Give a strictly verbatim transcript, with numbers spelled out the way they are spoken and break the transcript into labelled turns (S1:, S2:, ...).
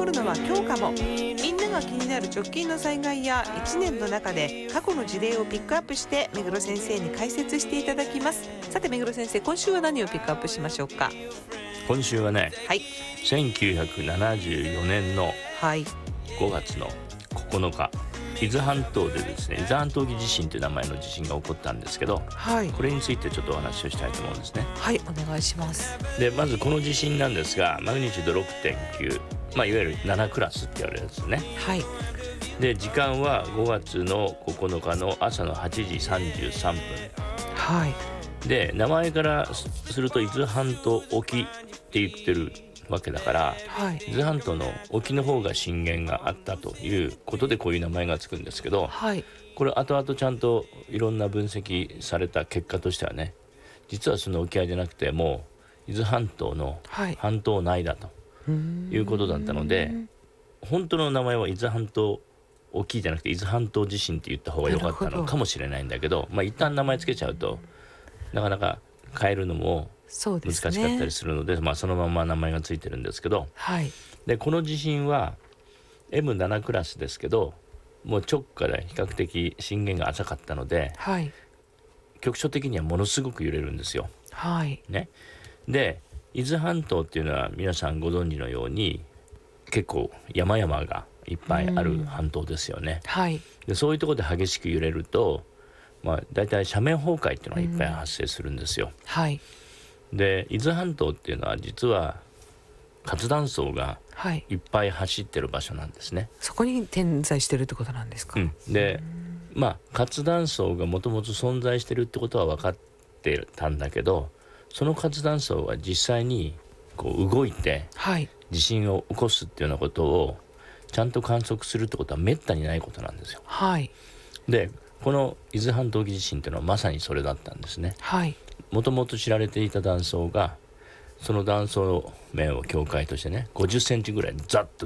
S1: るのは今日かも。みんなが気になる直近の災害やいちねんの中で過去の事例をピックアップして目黒先生に解説していただきます。さて目黒先生、今週は何をピックアップしましょうか？
S2: 今週はね、
S1: はい、
S2: せんきゅうひゃくななじゅうよねんのごがつのここのか、伊豆半島でですね、伊豆半島沖地震という名前の地震が起こったんですけど、
S1: はい、
S2: これについてちょっとお話をしたいと思うんですね。
S1: はい、お願いします。
S2: でまずこの地震なんですが、マグニチュード ろくてんきゅう、まあ、いわゆるななクラスって言われるやつですね。
S1: はい、
S2: で時間はごがつのここのかの朝のはちじさんじゅうさんぷん。
S1: はい、
S2: で名前からすると伊豆半島沖って言ってるわけだから、
S1: はい、
S2: 伊豆半島の沖の方が震源があったということでこういう名前がつくんですけど、
S1: はい、
S2: これ後々ちゃんといろんな分析された結果としてはね、実はその沖合じゃなくてもう伊豆半島の半島内だということだったので、本当の名前は伊豆半島沖じゃなくて伊豆半島地震って言った方が良かったのかもしれないんだけど、まあ一旦名前つけちゃうとなかなか変えるのも難しかったりするの で, で、ね、まあ、そのまま名前がついてるんですけど、
S1: はい、
S2: でこの地震は エムなな クラスですけど、もう直下で比較的震源が浅かったので、
S1: はい、
S2: 局所的にはものすごく揺れるんですよ、
S1: はい
S2: ね、で伊豆半島っていうのは皆さんご存知のように結構山々がいっぱいある半島ですよね、
S1: はい、
S2: でそういうところで激しく揺れると、まあ、だいたい斜面崩壊っていうのがいっぱい発生するんですよ、
S1: はい、
S2: で伊豆半島っていうのは実は活断層がいっぱい走ってる場所なんですね、はい、
S1: そこに点在してるってことなんですか？
S2: うん、でまあ活断層がもともと存在してるってことは分かってたんだけど、その活断層が実際にこう動いて地震を起こすっていうようなことをちゃんと観測するってことはめったにないことなんですよ、
S1: はい、
S2: でこの伊豆半島沖地震っていうのはまさにそれだったんですね。もともと知られていた断層がその断層面を境界としてねごじゅっセンチぐらいザッと